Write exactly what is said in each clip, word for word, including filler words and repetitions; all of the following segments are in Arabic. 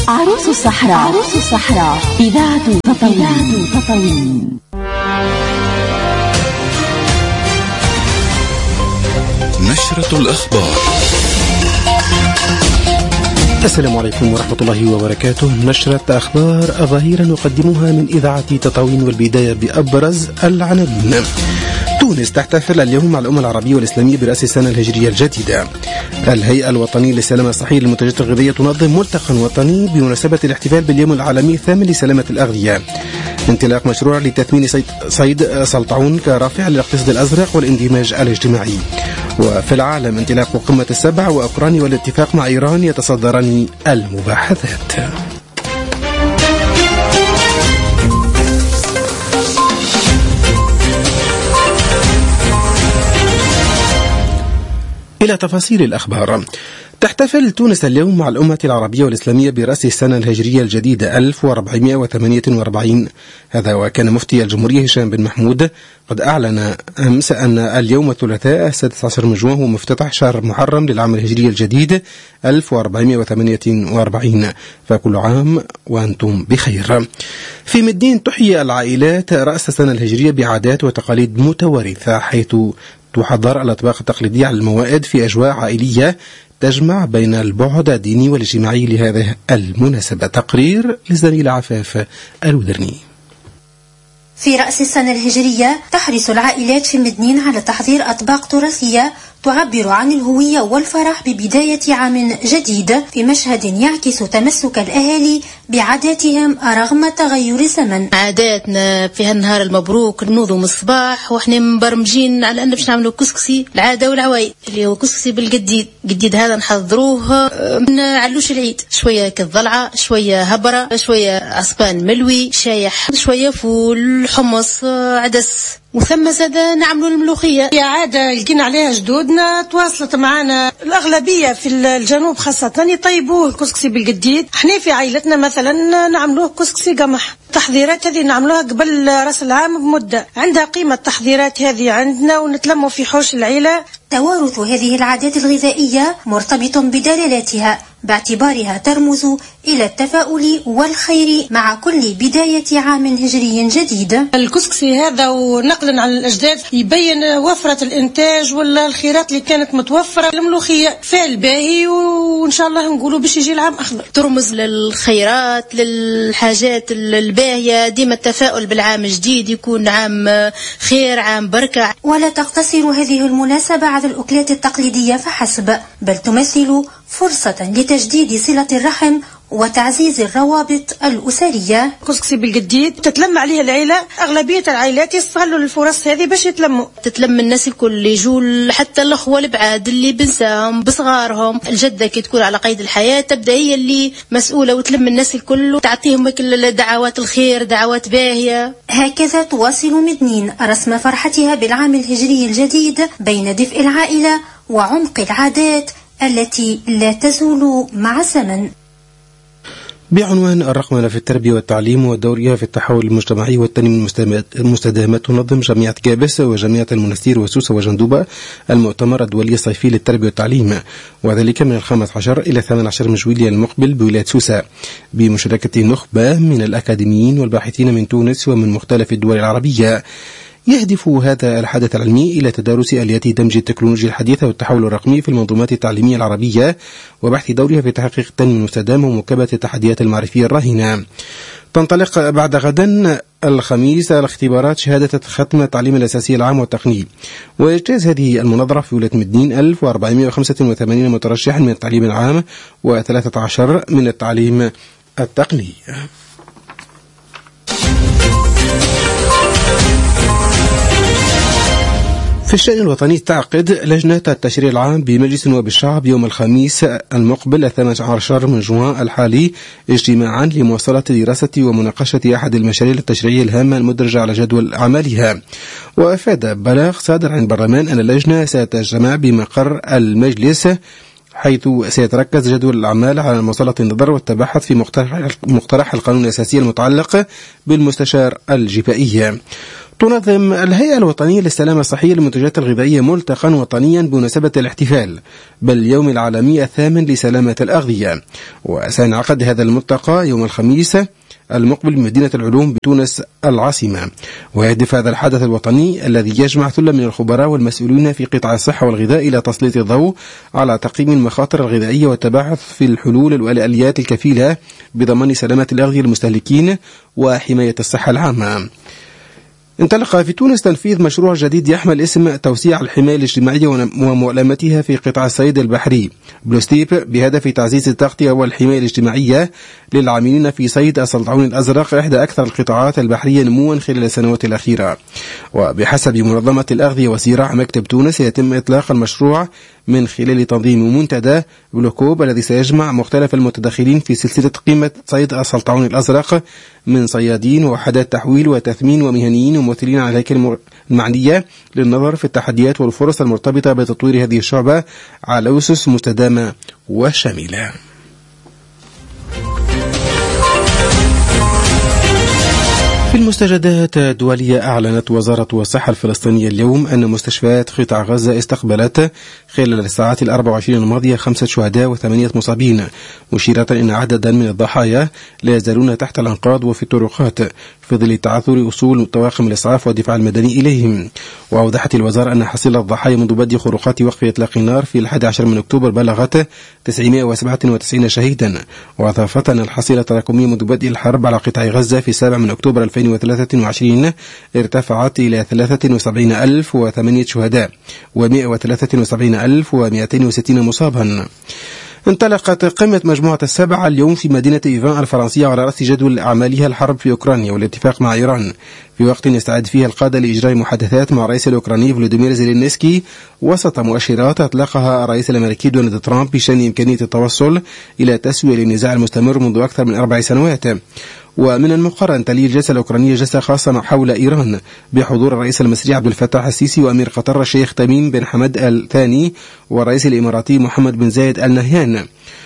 عروس الصحراء. عروس الصحراء إذاعة تطاوين. نشرة الأخبار. السلام عليكم ورحمة الله وبركاته. نشرة أخبار ظهيرا نقدمها من إذاعة تطاوين، والبداية بأبرز العناوين. تونس تحتفل اليوم مع الأمة العربية والإسلامية برأس السنة الهجرية الجديدة. الهيئة الوطنية للسلامة الصحية للمنتجات الغذائية تنظم ملتقى وطني بمناسبة الاحتفال باليوم العالمي الثامن لسلامة الأغذية. انطلاق مشروع لتثمين صيد سلطعون كرافع للاقتصاد الأزرق والاندماج الاجتماعي. وفي العالم انطلاق قمة السبع، وأوكرانيا والاتفاق مع إيران يتصدران المباحثات. إلى تفاصيل الأخبار. تحتفل تونس اليوم مع الأمة العربية والإسلامية برأس السنة الهجرية الجديدة ألف وأربعمائة وثمانية وأربعين. هذا وكان مفتي الجمهورية هشام بن محمود قد أعلن أمس أن اليوم الثلاثاء السادس عشر من جوان هو مفتتح شهر محرم للعام الهجري الجديد ألف وأربعمائة وثمانية وأربعين، فكل عام وأنتم بخير. في مدين تحيي العائلات رأس السنة الهجرية بعادات وتقاليد متوارثة، حيث تحضر الأطباق التقليدية على الموائد في أجواء عائلية تجمع بين البعد الديني والاجتماعي لهذه المناسبة. تقرير للزميل عفاف الودرني. في رأس السنة الهجرية تحرص العائلات في مدنين على تحضير أطباق تراثية تعبر عن الهوية والفرح ببداية عام جديد، في مشهد يعكس تمسك الأهالي بعاداتهم رغم تغير الزمن. عاداتنا في هالنهار المبروك نوضوا من الصباح واحنا مبرمجين على أن باش نعملوا كسكسي العادة والعوايد، اللي هو كسكسي بالجديد. جديد هذا نحضروه من علوش العيد، شوية كالضلعة، شوية هبرة، شوية عصبان ملوي، شايح، شوية فول، حمص، عدس، وثم زادا نعملوا الملوخية. هي عادة لقينا عليها جدودنا تواصلت معنا الأغلبية في الجنوب خاصة يطيبوه الكسكسي بالجديد. احنا في عائلتنا مثلا نعملوه كسكسي قمح. التحضيرات هذه نعملوها قبل رأس العام بمدة، عندها قيمة التحضيرات هذه عندنا ونتلموا في حوش العيلة. توارث هذه العادات الغذائية مرتبط بدلالاتها باعتبارها ترمز إلى التفاؤل والخير مع كل بداية عام هجري جديد. الكسكسي هذا ونقلا عن الأجداد يبين وفرة الإنتاج ولا الخيرات اللي كانت متوفرة. الملوخية فعل باهي وإن شاء الله نقولوا باش يجي العام أخضر، ترمز للخيرات للحاجات الباهية، ديما التفاؤل بالعام الجديد يكون عام خير، عام بركة. ولا تقتصر هذه المناسبة على الأكلات التقليدية فحسب، بل تمثل فرصة لتجديد صلة الرحم وتعزيز الروابط الأسرية. كسكسي بالجديد تتلم عليها العيلة، أغلبية العائلات يستغلوا الفرص هذه باش يتلموا. تتلم الناس الكل اللي يجوا، حتى الأخوة البعاد اللي بنساهم بصغارهم. الجدة كي تكون على قيد الحياة تبدأ هي اللي مسؤولة وتلم الناس الكل وتعطيهم كل دعوات الخير، دعوات باهية. هكذا تواصل مدنين رسم فرحتها بالعام الهجري الجديد بين دفء العائلة وعمق العادات التي لا تزول مع الزمن. بعنوان الرقمنة في التربية والتعليم ودورها في التحول المجتمعي والتنمية المستدامة، تنظم جامعة كابس وجامعة المنستير وسوسة وجندوبة المؤتمر الدولي الصيفي للتربية والتعليم، وذلك من الخامس عشر إلى الثامن عشر من جويلية المقبل بولاية سوسة، بمشاركة نخبة من الأكاديميين والباحثين من تونس ومن مختلف الدول العربية. يهدف هذا الحدث العلمي إلى تدارس آليات دمج التكنولوجيا الحديثة والتحول الرقمي في المنظومات التعليمية العربية، وبحث دورها في تحقيق التنمية المستدامة ومواكبة التحديات المعرفية الراهنة. تنطلق بعد غدا الخميس الاختبارات شهادة ختم التعليم الأساسي العام والتقني، ويجتاز هذه المناظرة في ولاية مدنين ألف وأربعمائة وخمسة وثمانين مترشحا من التعليم العام وثلاثة عشر من التعليم التقني. في الشأن الوطني تعقد لجنة التشريع العام بمجلس نواب الشعب يوم الخميس المقبل الثامن عشر من جوان الحالي اجتماعا لمواصلة دراسة ومناقشة أحد المشاريع التشريعية الهامة المدرجة على جدول أعمالها. وأفاد بلاغ صادر عن البرلمان أن اللجنة ستجتمع بمقر المجلس، حيث سيتركز جدول الأعمال على مواصلة النظر والتبحث في مقترح القانون الأساسي المتعلق بالمستشار الجفائي. تنظم الهيئة الوطنية للسلامة الصحية للمنتجات الغذائية ملتقى وطنيا بمناسبة الاحتفال باليوم العالمي الثامن لسلامة الأغذية، وسينعقد هذا الملتقى يوم الخميس المقبل بمدينة العلوم بتونس العاصمة. ويهدف هذا الحدث الوطني الذي يجمع ثلة من الخبراء والمسؤولين في قطاع الصحة والغذاء إلى تسليط الضوء على تقييم المخاطر الغذائية والتباحث في الحلول والآليات الكفيلة بضمان سلامة الأغذية للمستهلكين وحماية الصحة العامة. انطلق في تونس تنفيذ مشروع جديد يحمل اسم توسيع الحماية الاجتماعية ومؤلمتها في قطاع الصيد البحري بلوستيب، بهدف تعزيز التغطية والحماية الاجتماعية للعاملين في صيد السلطعون الأزرق، إحدى أكثر القطاعات البحرية نموا خلال السنوات الأخيرة. وبحسب منظمة الأغذية وزراعة مكتب تونس، يتم إطلاق المشروع من خلال تنظيم منتدى بلوكوب الذي سيجمع مختلف المتدخلين في سلسلة قيمة صيد السلطعون الأزرق من صيادين ووحدات تحويل وتثمين ومهنيين وممثلين عن الهيكل المعنية للنظر في التحديات والفرص المرتبطة بتطوير هذه الشعبة على أسس مستدامة وشاملة. في المستجدات الدولية، أعلنت وزارة الصحة الفلسطينية اليوم أن مستشفيات قطاع غزة استقبلت خلال الساعات الأربع وعشرين الماضية خمسة شهداء وثمانية مصابين، مشيرة أن عددا من الضحايا لا يزالون تحت الأنقاض وفي الطرقات في ظل تعثر أصول طواقم الإسعاف والدفاع المدني إليهم. وأوضحت الوزارة أن حصيلة الضحايا منذ بدء خروقات وقف إطلاق النار في الحادي عشر من أكتوبر بلغت تسعمائة وسبعة وتسعين شهيدا. وأضافت أن الحصيلة التراكمية منذ بدء الحرب على قطاع غزة في السابع من أكتوبر ألفين وثلاثة وعشرين ارتفعت إلى ثلاثة وسبعين ألف وثمانية شهداء ومائة وثلاثة وسبعين ألف ومائتين وستين مصابا. انطلقت قمة مجموعة السبعة اليوم في مدينة إيفان الفرنسية على رأس جدول أعمالها الحرب في أوكرانيا والاتفاق مع إيران، في وقت يستعد فيها القادة لإجراء محادثات مع الرئيس الأوكراني فلوديمير زيلينسكي وسط مؤشرات أطلقها الرئيس الأمريكي دونالد ترامب بشأن إمكانية التوصل إلى تسوية للنزاع المستمر منذ أكثر من أربع سنوات. ومن المقرر أن تلي الجلسة الأوكرانية جلسة خاصة حول إيران بحضور الرئيس المصري عبد الفتاح السيسي وأمير قطر الشيخ تميم بن حمد الثاني والرئيس الإماراتي محمد بن زايد آل نهيان.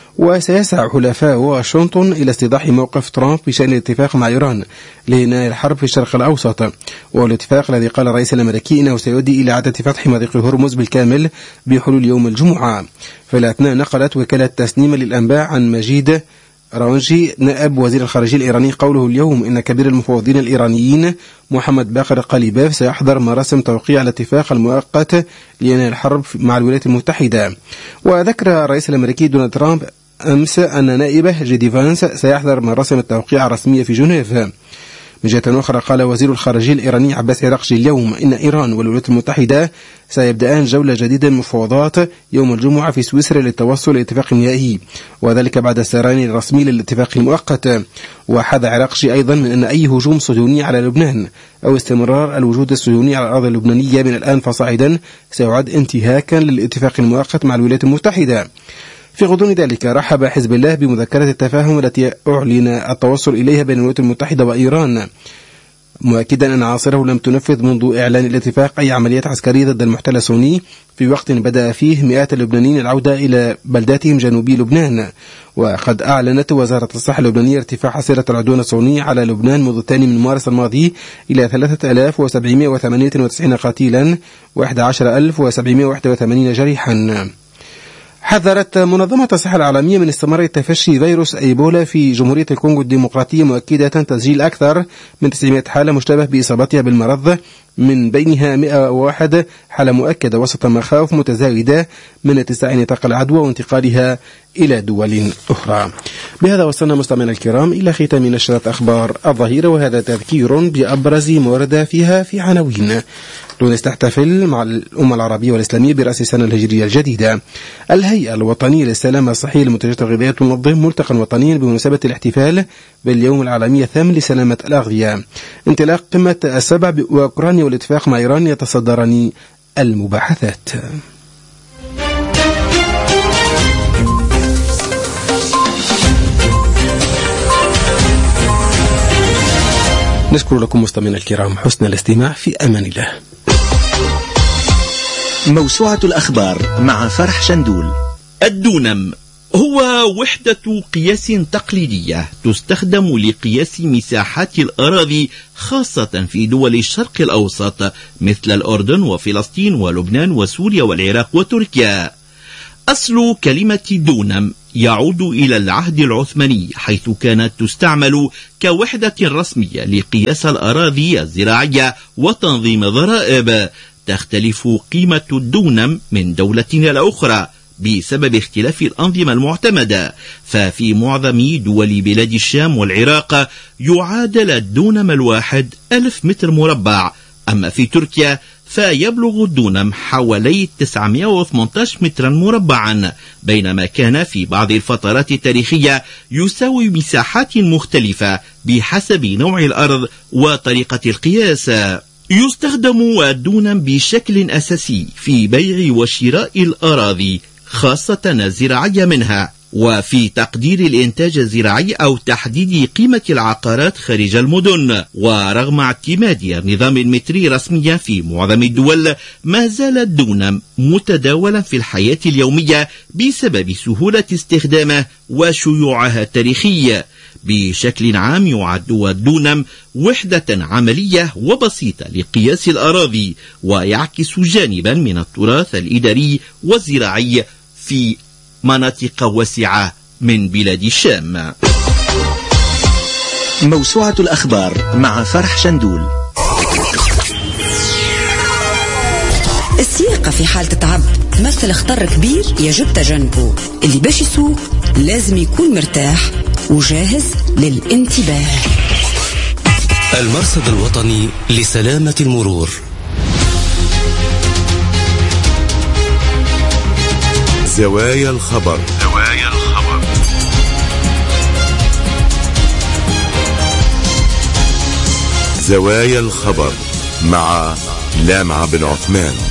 وسيسعى حلفاء واشنطن إلى استيضاح موقف ترامب بشأن الاتفاق مع إيران لإنهاء الحرب في الشرق الأوسط، والاتفاق الذي قال الرئيس الأمريكي إنه سيؤدي إلى إعادة فتح مضيق هرمز بالكامل بحلول يوم الجمعة. في الأثناء نقلت وكالة تسنيم للأنباء عن مجيد رونجي نائب وزير الخارجية الإيراني قوله اليوم إن كبير المفوضين الإيرانيين محمد باقر قليباف سيحضر مراسم توقيع الاتفاق المؤقت لإنهاء الحرب مع الولايات المتحدة. وذكر الرئيس الأمريكي دونالد ترامب أمس أن نائبه جيدي فانس سيحضر مراسم التوقيع الرسمية في جنيف. من جهة أخرى، قال وزير الخارجية الإيراني عباس عراقجي اليوم إن إيران والولايات المتحدة سيبدأان جولة جديدة من المفاوضات يوم الجمعة في سويسرا للتوصل لاتفاق نهائي، وذلك بعد السيران الرسمي للاتفاق المؤقت. وحذ عراقجي أيضا من أن أي هجوم صهيوني على لبنان أو استمرار الوجود الصهيوني على الأرض اللبنانية من الآن فصاعدا سيعد انتهاكا للاتفاق المؤقت مع الولايات المتحدة. في غضون ذلك، رحب حزب الله بمذكرة التفاهم التي أعلن التوصل إليها بين الولايات المتحدة وإيران، مؤكدا أن عناصره لم تنفذ منذ إعلان الاتفاق أي عمليات عسكرية ضد المحتل الصهيوني في وقت بدأ فيه مئات اللبنانيين العودة إلى بلداتهم جنوبي لبنان. وقد أعلنت وزارة الصحة اللبنانية ارتفاع حصيلة العدوان الصهيوني على لبنان منذ الثاني من مارس الماضي إلى ثلاثة آلاف وسبعمائة وثمانية وتسعين قتيلا وأحد عشر ألف وسبعمائة وواحد وثمانين جريحا. حذرت منظمة الصحة العالمية من استمرار تفشي فيروس إيبولا في جمهورية الكونغو الديمقراطية، مؤكدة تسجيل أكثر من تسعمائة حالة مشتبه بإصابتها بالمرض، من بينها مئة وواحد حالة مؤكدة، وسط مخاوف متزايدة من اتساع نطاق العدوى وانتقالها إلى دول أخرى. بهذا وصلنا مستمعينا الكرام إلى ختام نشرة أخبار الظهيرة، وهذا تذكير بأبرز ما ورد فيها في عناوين. تونس تحتفل مع الأمة العربية والإسلامية برأس السنة الهجرية الجديدة. الهيئة الوطنية للسلامة الصحية للمنتجات الغذائية تنظم ملتقى وطنيا بمناسبة الاحتفال باليوم العالمي الثامن لسلامة الأغذية. انطلاق قمة السبع وأوكرانيا والاتفاق مع إيران يتصدران المباحثات. نشكر لكم مستمعينا الكرام حسن الاستماع، في أمان الله. موسوعة الأخبار مع فرح شندول. الدونم هو وحدة قياس تقليدية تستخدم لقياس مساحات الأراضي خاصة في دول الشرق الأوسط مثل الأردن وفلسطين ولبنان وسوريا والعراق وتركيا. أصل كلمة دونم يعود إلى العهد العثماني، حيث كانت تستعمل كوحدة رسمية لقياس الأراضي الزراعية وتنظيم ضرائب. تختلف قيمة الدونم من دولة إلى أخرى بسبب اختلاف الأنظمة المعتمدة، ففي معظم دول بلاد الشام والعراق يعادل الدونم الواحد ألف متر مربع، أما في تركيا فيبلغ الدونم حوالي تسعمائة وثمانية عشر مترا مربعا، بينما كان في بعض الفترات التاريخية يساوي مساحات مختلفة بحسب نوع الأرض وطريقة القياس. يستخدم الدونم بشكل أساسي في بيع وشراء الأراضي خاصة الزراعية منها، وفي تقدير الإنتاج الزراعي أو تحديد قيمة العقارات خارج المدن. ورغم اعتماد النظام المتري رسميا في معظم الدول، ما زال الدونم متداولا في الحياة اليومية بسبب سهولة استخدامه وشيوعها التاريخي. بشكل عام يعد الدونم وحدة عملية وبسيطة لقياس الأراضي، ويعكس جانبا من التراث الإداري والزراعي في مناطق واسعة من بلاد الشام. موسوعة الأخبار مع فرح شندول. السياقة في حالة تعب تمثل خطر كبير يجب تجنبه. اللي باش يسوق لازم يكون مرتاح وجاهز للانتباه. المرصد الوطني لسلامة المرور. زوايا الخبر. زوايا الخبر. زوايا الخبر مع لامع بن عثمان.